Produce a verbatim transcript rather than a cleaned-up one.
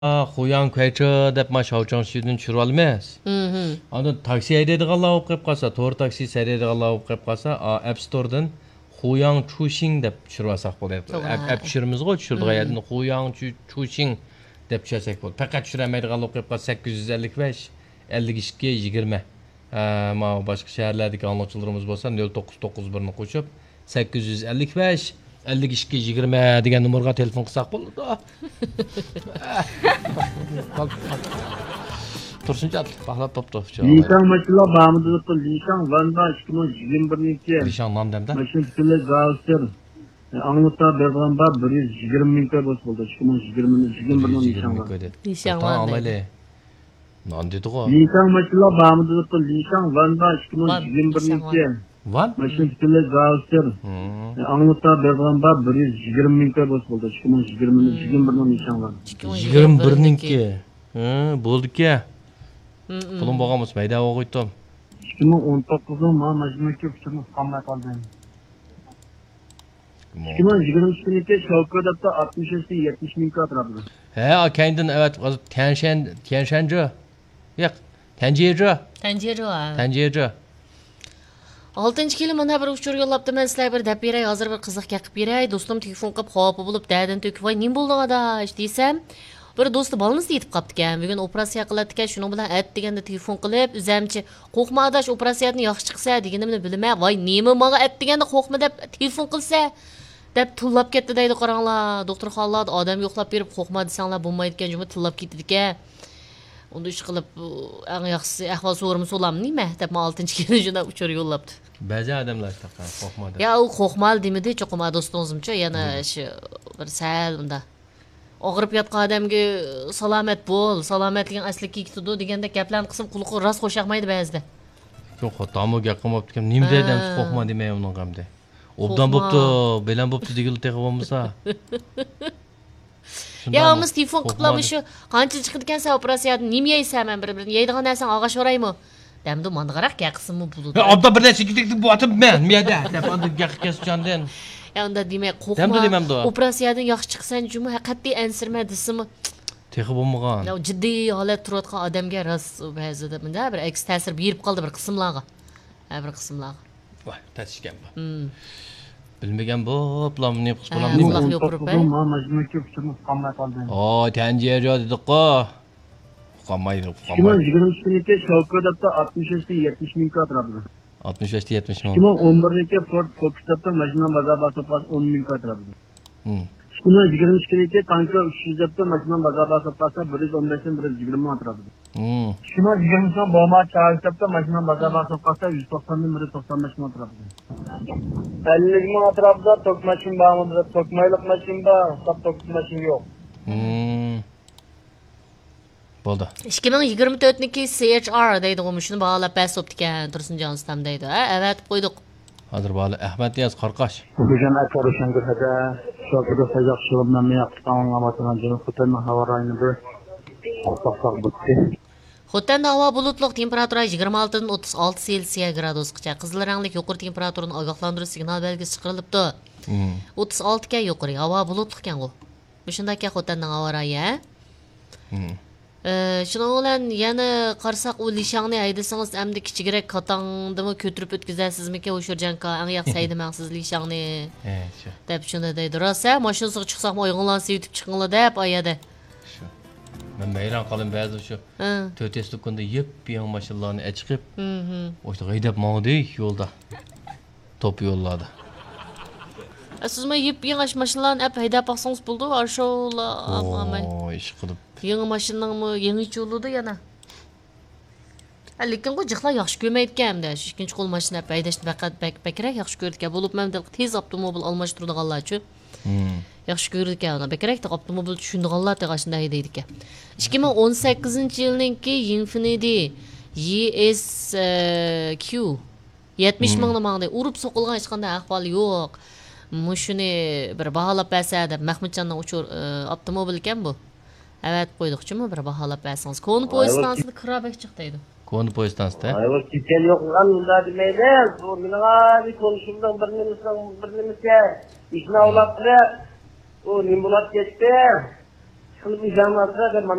Хуян кайчы деп маш аучан шүйдін чүріп алмайыз. Аны такси әйдеді ғала оп қап қаса, тор такси сәреді ғала оп қап қаса, App Store'дың Хуян Чушин деп чүріп асақ болды. Әп чүріміз ғой, чүрді ғайадың Хуян Чушин деп чүрсек болды. Пәкәт чүрәмәйді ғала оп қап қаса sekiz yüz ellik beş, ellik iki, yigirma. Başqa şəhərlərdəki anlaşılırımız bolsa nol to'qqiz to'qqiz birni qo'shib sekiz yüz ellik besh, ellik iki, yigirma degan nomerga telefon qilsaq bo'ladi. Tursunjat, baxlat topdi. Lishan maçlar bağımında tuttu. Lishan Van'da ikki ming yigirma birinchi Lishan nam demda? Maşın tüküle gazete. Anlıkta Bergam'da bir yüz yigirma ming koy boş oldu. ikki ming yigirma birinchi Lishan var. Lishan var. Nan dedi o. Lishan maçlar bağımında tuttu. Lishan Van'da ikki ming yigirma birinchi Van? Maşın tüküle gazete. Anlıkta Bergam'da bir yüz yigirma ming koy boş oldu. ikki ming yigirma birinchi Lishan var. yigirma birinchi. Hı, bo'ldi ki. Pulum bo'lganmiz, mayda o'qiydim. ikki ming o'n to'qqiz ma majmua ko'pchilik qolmay qoldi. ikki ming yigirma uchinchi Shavkatda altmış besh yetmish ming atrofida. He, kendin evet, Tianshan, Tianshanzhe. Yo'q, Tanjirje. Tanjirje. Tanjirje. oltinchi kilo mana bir uchur yo'llabdi, men sizlarga bir deb beray, hozir bir qiziq gapib beray. Do'stim telefon qilib, xafa bo'lib, dadin to'kib, "Voy, nim bo'ldi adash?" desam, bir do'sti balimizni yetib qapti ekan. Bugun operatsiya qiladi ekan, shuning bilan at deganda telefon qilib, "O'zamchi, qo'rqma adash, operatsiyani yaxshi chiqsa" deganimni bilmay, "Voy, nima menga at deganda qo'rqma" deb telefon qilsa, deb tullab ketdi deydi, qaranglar. Doktorxonalar odam yo'qlab berib, "Qo'rqma desanglar bo'lmaydi ekan", juma tullab ketdi ekan. Unda ish qilib, eng yaxshisi ahvol so'rimi so'lam nima deb oltinchi kilo shunda uchur yo'llabdi. Ba'zi odamlar taqqan qo'rqmadi. Ya u qo'rqmal demidi, cho'qima do'stingizimcha, yana shu bir sal unda og'rib yotgan odamga salomat bo'l, salomatliging asliga ketadi deganda gaplarni qism quliqi rost qo'shaqmaydi ba'zida. Yo'q, xatomi gap qilmabdi ekan. Nima dedim, qo'rqma demay uning qamda. Obdan bo'pti, belan bo'pti degil tegib bo'lmasa. Ya biz telefon qilib shu qancha chiqadigan sen operatsiyadan nima yeysan, men bir-birini yeydigan narsang og'ash o'raymi? Damda mandiqaroq gaqisimi bo'ladi. Ya obda bir narsa ketdik bu otib men, miyada. Deb anda gaqikasjandan. Ya unda demak, qo'rqma. Operatsiyadan yaxshi chiqsan, juma haqiqiy ansirma desimi? Texi bo'lmagan. Ya jiddiy holat turayotgan odamga rost ba'zida bunda bir aks ta'sir berib qoldi bir qismlarga. Ha, bir qismlarga. Voy, tatishgan bu. Bilmagan bo'plam, ne qilib bo'lam nima? Alloh yo'qirib ay. Ma majmua ko'pchilik qolmay qoldi. O, Tanjirje dedi-ku. Qolmaydi, qolmaydi. ikki ming yigirma uchinchi Shavkatda altmış besh yetmish ming atrofida. altmış besh yetmish ming. ikki ming o'n birinchi Ford Focus'da majmua bazar to'plas o'n ming atrofida. Hmm. ikki ming yigirma uchinchi Tanka uch yuz da majmua bazar to'plas bir yuz o'n besh bir yuz yigirma atrofida. Hmm. ikki ming yigirma Boma Charles'da majmua bazar to'plas yuz to'qson bir yuz to'qson besh atrofida. ellik ming atrofida tok mashin bormi, tokmaylik mashin bor, sap tok mashin yo'q. Hmm. Bo'ldi. ikki ming yigirma to'rtniki C H R deydi, u shuni bağlab bas o'pdi ekan, Tursunjon ustam deydi. Ha, evet qo'ydik. Hozir bo'li Ahmad Niyaz Qarqash. Bugun akarishgan g'ada shoqida sajoq shulubdan yaptıqan amatdan jini xutanma havo rayini bir to'xtaq bitdi. Xotanda havo bulutliq, temperatura yigirma olti dan o'ttiz olti Selsiya gradusgacha. Qizil ranglik yuqori temperaturani ogohlantirish signal belgisi chiqarilibdi. o'ttiz olti ga yuqori, havo bulutliq ekan u. Bu shunday ekan Xotanning havo rayi, ha? Shuning bilan yana qarsak u Lishangni haydasangiz, endi kichikroq Qotangdimi ko'tirib o'tkazasizmi-ki o'sha janka, eng yaxshi haydamaysiz Lishangni. He, shu. Deb shunda deydi. Rosa, mashinasiga chiqsam o'yinlansa yetib chiqinglar deb oyadi. Shu. Men mayron qoldim ba'zi shu. to'rt yuz kunda yep-yangi mashinalarni chiqib, o'sha haydab mangdi yo'lda. Top yo'lladi. Sizmi yep-yangi mashinalarni ap haydab baqsangiz bo'ldi, arshola amay. O, ish qilib. Yangi mashinangmi yangi yo'lida yana. Lekin bu jiqlar yaxshi ko'rmaydi ekan-da. Ikkinchi qo'l mashina haydashni faqat bakrak yaxshi ko'rdi ekan. Bo'lib men tez avtomobil almashtiradiganlar uchun. Yaxshi ko'rdi ekan. Bakrak avtomobil tushundiganlar tega shunday haydaydi ekan. ikki ming o'n sakkizinchi yilningki Infiniti Y S Q yetmish mingni mangda urib so'qilgan hech qanday ahvol yo'q. Mushuni bir baholab bersa deb Mahmudjonning uchur avtomobil ekan bu. Evet qo'ydiqchimi bir baholab bersangiz. Koni poyezd stansiyasida kirabek chiqdi. Koni poyezd stansiyasida? Ayol ketgan yo'q, unda demaydi. Menga bir konuşumdan bir nimasi bir nimasi ishni olib turib, u nim bo'lib ketdi. Şunu bir canlarsa da